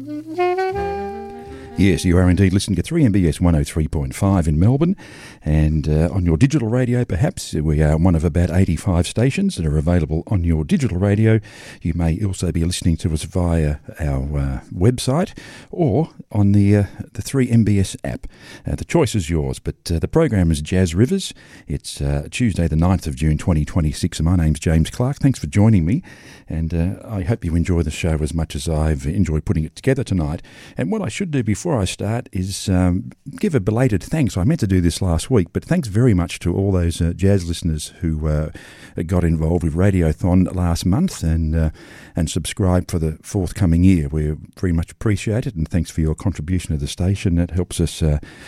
Yes, you are indeed listening to 3MBS 103.5 in Melbourne, and on your digital radio perhaps. We are one of about 85 stations that are available on your digital radio. You may also be listening to us via our website or on the 3MBS app. The choice is yours, but the program is Jazz Rivers. It's Tuesday the 9th of June 2026, and my name's James Clark. Thanks for joining me, and I hope you enjoy the show as much as I've enjoyed putting it together tonight. And what I should do before I start is give a belated thanks. I meant to do this last week, but thanks very much to all those jazz listeners who got involved with Radiothon last month and subscribed for the forthcoming year. We very much appreciate it, and thanks for your contribution to the station. That helps us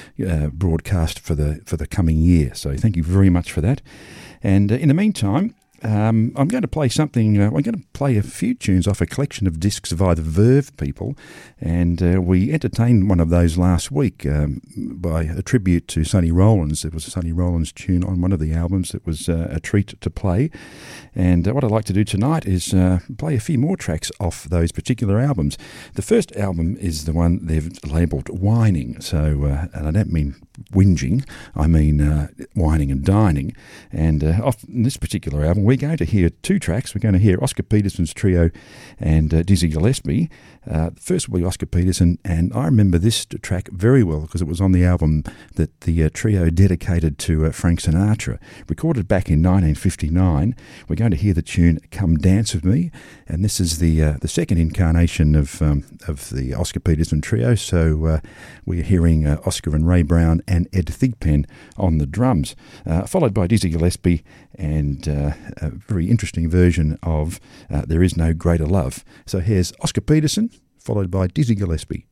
broadcast for the coming year. So thank you very much for that. And in the meantime, I'm going to play something. I'm going to play a few tunes off a collection of discs via the Verve people, and we entertained one of those last week by a tribute to Sonny Rollins. There was a Sonny Rollins tune on one of the albums that was a treat to play, and what I'd like to do tonight is play a few more tracks off those particular albums. The first album is the one they've labelled Whining, so and I don't mean whinging, I mean whining and dining, and off this particular album we're going to hear two tracks. We're going to hear Oscar Peterson's trio and Dizzy Gillespie. First will be Oscar Peterson, and I remember this track very well because it was on the album that the trio dedicated to Frank Sinatra, recorded back in 1959. We're going to hear the tune Come Dance With Me, and this is the second incarnation of the Oscar Peterson trio, so we're hearing Oscar and Ray Brown and Ed Thigpen on the drums, followed by Dizzy Gillespie and a very interesting version of There Is No Greater Love. So here's Oscar Peterson, followed by Dizzy Gillespie.